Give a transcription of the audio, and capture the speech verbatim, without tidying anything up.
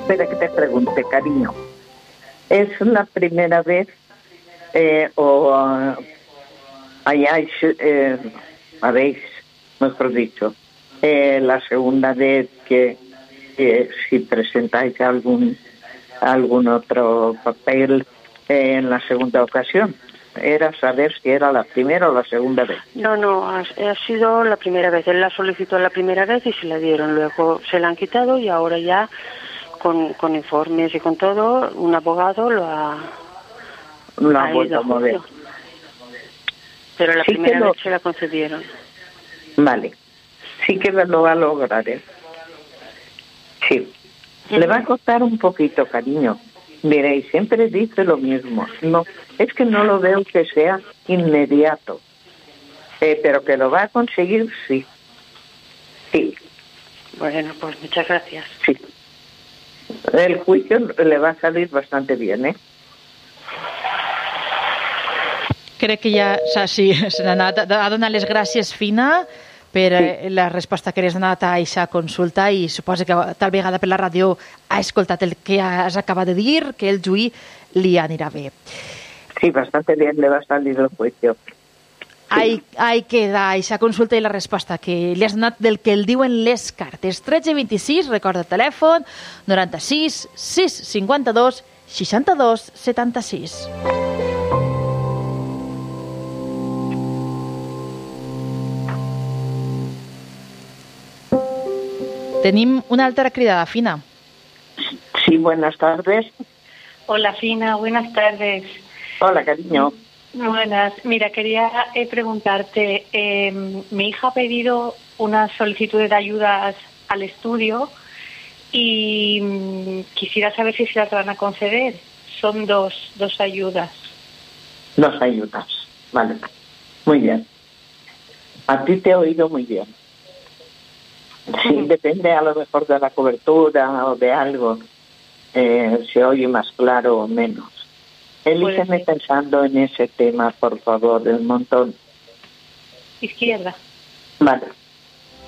espera que te pregunte, cariño. ¿Es la primera vez eh, o uh, hayáis, eh, habéis, mejor dicho, eh, la segunda vez que eh, si presentáis algún algún otro papel eh, en la segunda ocasión? Era saber si era la primera o la segunda vez. No, no, ha, ha sido la primera vez. Él la solicitó la primera vez y se la dieron. Luego se la han quitado y ahora ya, con, con informes y con todo, un abogado lo ha, lo ha ha vuelto ido a mover. Pero la Sí primera lo... vez se la concedieron. Vale. Sí que lo va a lograr, ¿eh? Sí. Uh-huh. Le va a costar un poquito, cariño. Mire, y siempre dice lo mismo. No, es que no lo veo que sea inmediato. Eh, pero que lo va a conseguir, sí. Sí. Bueno, pues muchas gracias. Sí. El juicio le va a salir bastante bien, ¿eh? Crec que ja, sí, se n'ha anat a donar les gràcies, Fina, per sí. la resposta que li has donat a aquesta consulta, i suposo que tal vegada per la ràdio ha escoltat el que has acabat de dir, que el juí li anirà bé. Sí, bastante bien le va a salir el juicio. Ahí, ahí queda aquesta consulta i la resposta que li has donat del que el diuen les cartes. tretze vint-i-sis, recorda el telèfon, noranta-sis, sis cinquanta-dos, seixanta-dos, setanta-sis. Tenim una altra cridada, Fina. Sí, buenas tardes. Hola, Fina, buenas tardes. Hola, cariño. Buenas. Mira, quería eh, preguntarte, eh, mi hija ha pedido una solicitud de ayudas al estudio y mm, quisiera saber si se las van a conceder. Son dos, dos ayudas. Dos ayudas, vale. Muy bien. A ti te he oído muy bien. Sí, uh-huh. Depende a lo mejor de la cobertura o de algo. Eh, se oye más claro o menos. Elígeme pensando en ese tema, por favor, del montón. Izquierda. Vale.